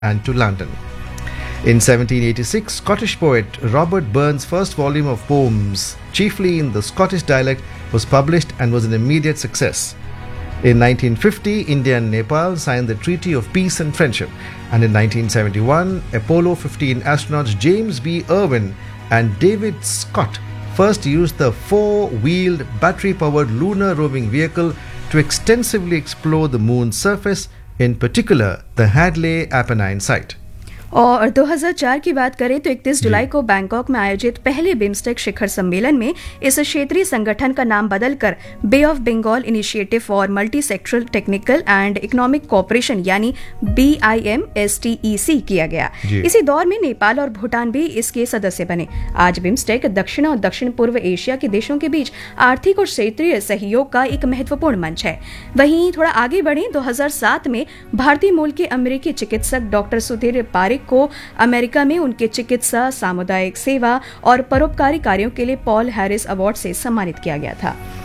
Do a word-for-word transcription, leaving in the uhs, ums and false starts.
and to London. In seventeen eighty-six, Scottish poet Robert Burns' first volume of poems, chiefly in the Scottish dialect, was published and was an immediate success. In nineteen fifty, India and Nepal signed the Treaty of Peace and Friendship, and in nineteen seventy-one, Apollo fifteen astronauts James B. Irwin and David Scott first used the four-wheeled, battery-powered lunar roving vehicle to extensively explore the moon's surface, in particular the Hadley Apennine site. और दो हज़ार चार की बात करें तो इकतीस जुलाई को बैंकॉक में आयोजित पहले बिम्स्टेक शिखर सम्मेलन में इस क्षेत्रीय संगठन का नाम बदलकर बे of Bengal initiative for multi sectoral technical and economic cooperation यानी B I am S T E सी किया गया। इसी दौर में नेपाल और भूटान भी इसके सदस्य बने। आज बिम्स्टेक दक्षिण और दक्षिण पूर्व एशिया के देशों के बीच आर्थिक और क्षेत्रीय सहयोग का एक महत्वपूर्ण मंच है। वहीं थोड़ा आगे बढ़े, दो हज़ार सात में भारतीय मूल के अमेरिकी चिकित्सक डॉक्टर सुधीर पारिक को अमेरिका में उनके चिकित्सा, सामुदायिक सेवा और परोपकारी कार्यों के लिए पॉल हैरिस अवार्ड से सम्मानित किया गया था।